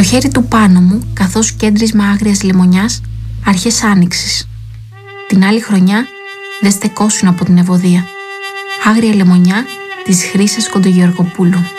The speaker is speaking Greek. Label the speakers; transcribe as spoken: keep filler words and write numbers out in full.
Speaker 1: χέρι του πάνω μου καθώς κέντρισμα άγριας λεμονιάς αρχές άνοιξης. Την άλλη χρονιά δεν στεκόσουν από την ευωδία. Άγρια λεμονιά της Χρύσας Κοντογεωργοπούλου.